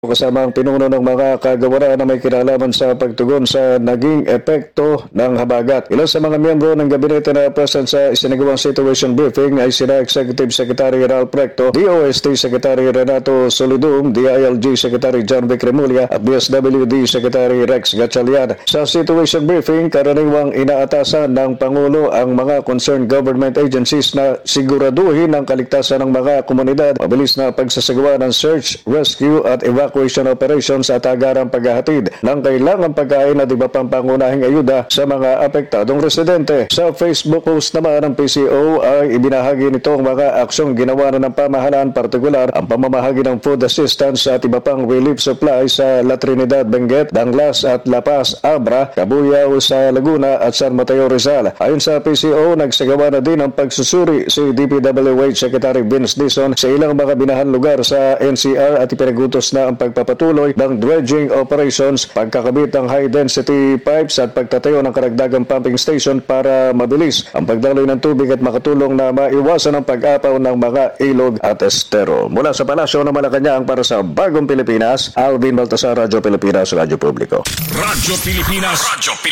kasama ang pinuno ng mga kagawaran na may kinalaman sa pagtugon sa naging epekto ng habagat. Ilan sa mga miyembro ng gabinete na present sa isinagawang situation briefing ay sina Executive Secretary Ralph Recto, DOST Secretary Renato Solidum, DILG Secretary John Vic Remulla at DSWD Secretary Rex Gatchalian. Sa situation briefing, karaniwang inaatasan ng Pangulo ang mga concerned government agencies na siguraduhin ang kaligtasan ng mga komunidad, mabilis na pagsasagawa ng search, rescue at evacuation operations at agarang paghahatid ng kailangang pagkain at iba pang pangunahing ayuda sa mga apektadong residente. Sa Facebook post naman ng PCO ay ibinahagi nito ang mga aksyong ginawa na ng pamahalaan, partikular ang pamamahagi ng food assistance at iba pang relief supply sa La Trinidad, Benguet, Danglas at La Paz, Abra, Cabuyao sa Laguna at San Mateo, Rizal. Ayon sa PCO, nagsagawa na din ang pagsusuri si DPWH Secretary Vince Dizon sa ilang mga binahan lugar sa NCR at ipinagutos na ang pagpapatuloy ng dredging operations, pagkakabit ng high-density pipes at pagtatayo ng karagdagang pumping station para mabilis ang pagdaloy ng tubig at makatulong na maiwasan ang pag-apaw ng mga ilog at estero. Mula sa Palasyo ng Malacanang para sa Bagong Pilipinas, Alvin Baltasar, Radyo Pilipinas, Radyo Publiko. Radyo Pilipinas,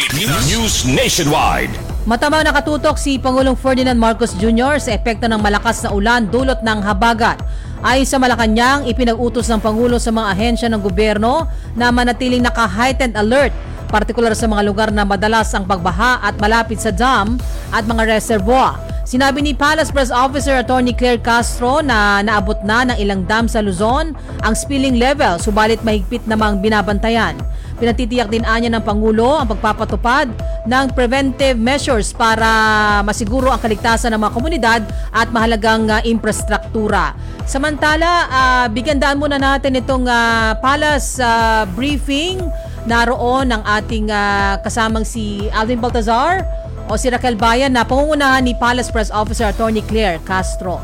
News Nationwide. Matamang nakatutok si Pangulong Ferdinand Marcos Jr. sa epekto ng malakas na ulan dulot ng habagat. Ayon sa Malacanang, ipinag-utos ng Pangulo sa mga ahensya ng gobyerno na manatiling naka-heightened alert, partikular sa mga lugar na madalas ang pagbaha at malapit sa dam at mga reservoir. Sinabi ni Palace Press Officer Attorney Claire Castro na naabot na ng ilang dam sa Luzon ang spilling level, subalit mahigpit namang binabantayan. Pinatitiyak din anya ng Pangulo ang pagpapatupad ng preventive measures para masiguro ang kaligtasan ng mga komunidad at mahalagang infrastruktura. Samantala, bigyan daan muna natin itong Palace briefing. Naroon ang ating kasamang si Alvin Baltazar o si Raquel Bayan na pangungunahan ni Palace Press Officer Attorney Claire Castro.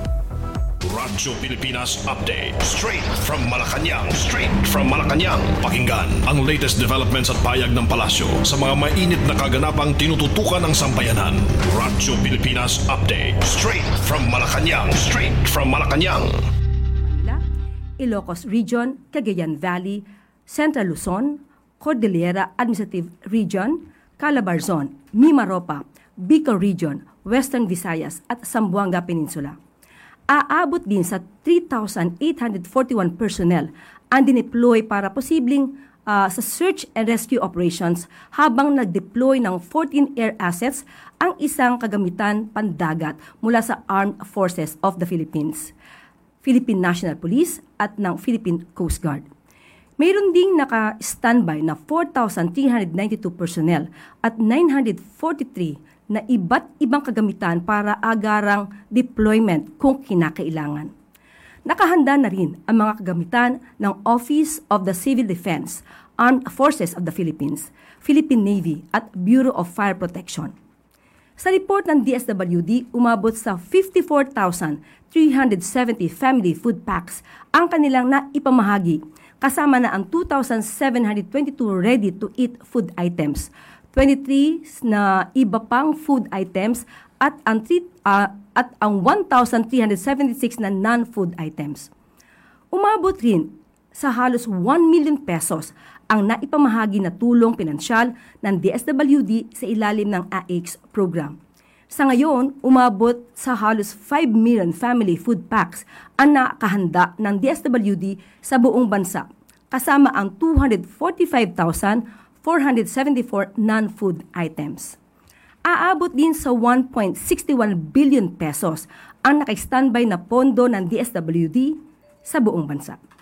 Radyo Pilipinas Update. Straight from Malacanang. Pakinggan ang latest developments at payag ng palasyo sa mga mainit na kaganapang tinututukan ng sambayanan. Radyo Pilipinas Update. Straight from Malacanang. Ilocos Region, Cagayan Valley, Central Luzon, Cordillera Administrative Region, Calabarzon, Mimaropa, Bicol Region, Western Visayas at Zamboanga Peninsula. Aabot din sa 3,841 personnel ang dineploy para posibleng sa search and rescue operations habang nag-deploy ng 14 air assets ang isang kagamitan pandagat mula sa Armed Forces of the Philippines, Philippine National Police at ng Philippine Coast Guard. Mayroon ding naka-standby na 4,392 personnel at 943 na iba't ibang kagamitan para agarang deployment kung kinakailangan. Nakahanda na rin ang mga kagamitan ng Office of the Civil Defense, Armed Forces of the Philippines, Philippine Navy at Bureau of Fire Protection. Sa report ng DSWD, umabot sa 54,370 family food packs ang kanilang naipamahagi, kasama na ang 2,722 ready-to-eat food items, 23 na iba pang food items at ang 1,376 na non-food items. Umabot rin sa halos 1 million pesos ang naipamahagi na tulong pinansyal ng DSWD sa ilalim ng AIX program. Sa ngayon, umabot sa halos 5 million family food packs ang nakahanda ng DSWD sa buong bansa, kasama ang 245,474 non-food items. Aabot din sa 1.61 billion pesos ang naka-standby na pondo ng DSWD sa buong bansa.